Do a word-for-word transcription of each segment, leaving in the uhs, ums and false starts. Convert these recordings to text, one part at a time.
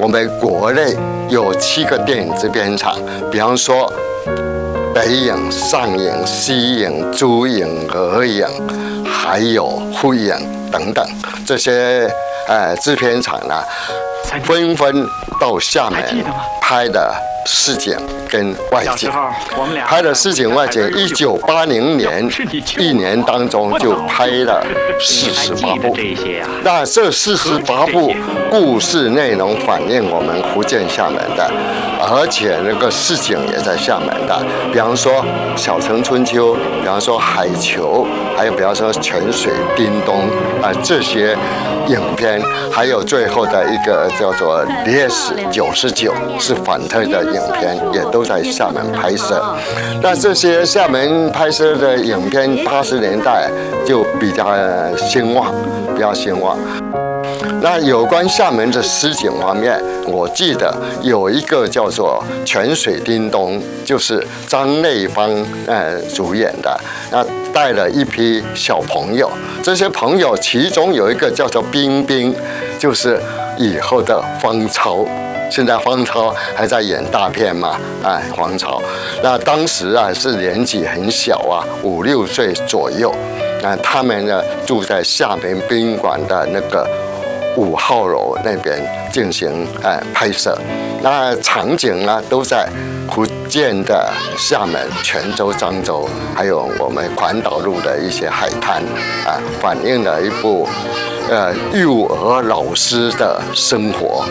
我们国内有七个电影制片厂，比方说北影、上影、西影、珠影、俄影，还有富影等等这些呃制片厂呢，纷纷到厦门拍的市井跟外景，拍的市井外景，一九八零年一年当中就拍了四十八部。那这四十八部故事内容反映我们福建厦门的，而且那个市井也在厦门的，比方说《小城春秋》，比方说《海球》，还有比方说《泉水叮咚》啊、呃、这些影片，还有最后的一个叫做《烈士九十九》是反特的影片，也都在厦门拍摄。那这些厦门拍摄的影片，八十年代就比较兴旺，比较兴旺。那有关厦门的市井方面，我记得有一个叫做《泉水叮咚》，就是张内芳呃主演的，那带了一批小朋友，这些朋友其中有一个叫做冰冰，就是以后的方超。现在方超还在演大片嘛？哎，方超，那当时啊是年纪很小啊，五六岁左右。那他们呢住在厦门宾馆的那个五号楼那边进行哎拍摄。那场景呢都在福建的厦门、泉州、漳州，还有我们环岛路的一些海滩啊，反映了一部呃幼儿老师的生活。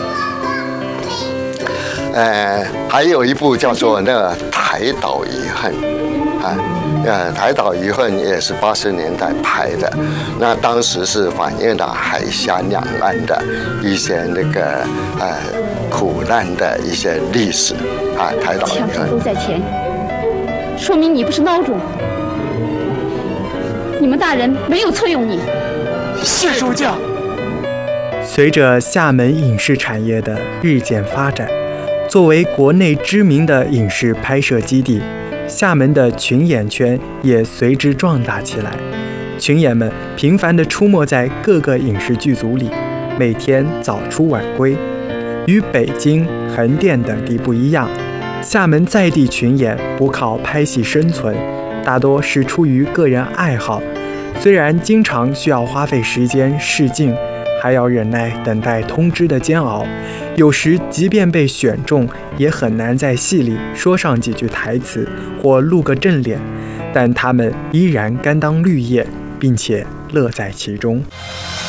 呃，还有一部叫做那个《台岛遗恨》啊，呃，《台岛遗恨》也是八十年代拍的，那当时是反映了海峡两岸的一些那个呃苦难的一些历史啊，《台岛遗恨》 都在前，说明你不是孬种，你们大人没有册用你。 是书教。 随着厦门影视产业的日渐发展，作为国内知名的影视拍摄基地，厦门的群演圈也随之壮大起来。群演们频繁地出没在各个影视剧组里，每天早出晚归。与北京、横店等地不一样，厦门在地群演不靠拍戏生存，大多是出于个人爱好。虽然经常需要花费时间试镜，还要忍耐等待通知的煎熬，有时即便被选中，也很难在戏里说上几句台词或露个正脸，但他们依然甘当绿叶，并且乐在其中。